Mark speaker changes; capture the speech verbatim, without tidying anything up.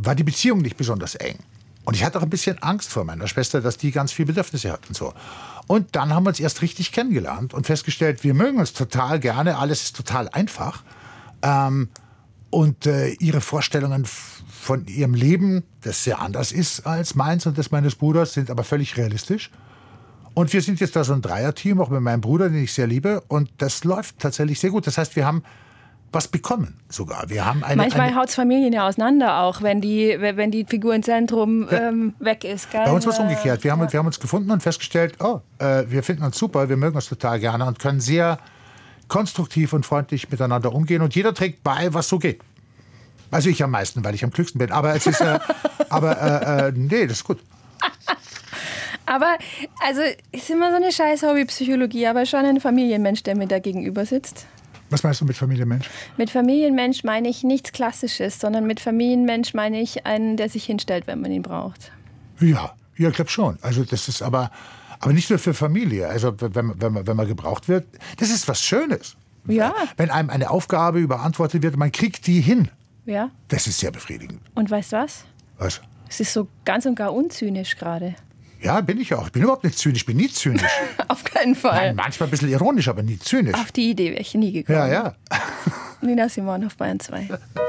Speaker 1: war die Beziehung nicht besonders eng. Und ich hatte auch ein bisschen Angst vor meiner Schwester, dass die ganz viele Bedürfnisse hat und so. Und dann haben wir uns erst richtig kennengelernt und festgestellt, wir mögen uns total gerne, alles ist total einfach. Ähm, und äh, ihre Vorstellungen von ihrem Leben, das sehr anders ist als meins und das meines Bruders, sind aber völlig realistisch. Und wir sind jetzt da so ein Dreierteam, auch mit meinem Bruder, den ich sehr liebe. Und das läuft tatsächlich sehr gut. Das heißt, wir haben was bekommen sogar. Wir haben eine,
Speaker 2: Manchmal
Speaker 1: eine
Speaker 2: haut es Familien ja auseinander auch, wenn die, wenn die Figur im Zentrum
Speaker 1: ja.
Speaker 2: ähm, weg ist. Gell?
Speaker 1: Bei uns war es umgekehrt. Wir haben,
Speaker 2: ja.
Speaker 1: wir haben uns gefunden und festgestellt, oh, äh, wir finden uns super, wir mögen uns total gerne und können sehr konstruktiv und freundlich miteinander umgehen. Und jeder trägt bei, was so geht. Also ich am meisten, weil ich am klügsten bin. Aber es ist, äh, aber äh, äh, nee, das ist gut.
Speaker 2: Aber, also, ist immer so eine scheiß Hobbypsychologie, aber schon ein Familienmensch, der mir da gegenüber sitzt.
Speaker 1: Was meinst du mit Familienmensch?
Speaker 2: Mit Familienmensch meine ich nichts Klassisches, sondern mit Familienmensch meine ich einen, der sich hinstellt, wenn man ihn braucht.
Speaker 1: Ja, ja, ich glaube schon. Also das ist aber, aber nicht nur für Familie. Also wenn, wenn, man, wenn man gebraucht wird, das ist was Schönes.
Speaker 2: Ja.
Speaker 1: Wenn einem eine Aufgabe überantwortet wird, man kriegt die hin.
Speaker 2: Ja.
Speaker 1: Das ist sehr befriedigend.
Speaker 2: Und weißt du was?
Speaker 1: Was?
Speaker 2: Es ist so ganz und gar unzynisch gerade.
Speaker 1: Ja, bin ich auch. Ich bin überhaupt nicht zynisch. Ich bin nie zynisch.
Speaker 2: Auf keinen Fall.
Speaker 1: Nein, manchmal ein bisschen ironisch, aber nie zynisch.
Speaker 2: Auf die Idee wäre ich nie gekommen.
Speaker 1: Ja, ja.
Speaker 2: Nina Simon auf Bayern zwei.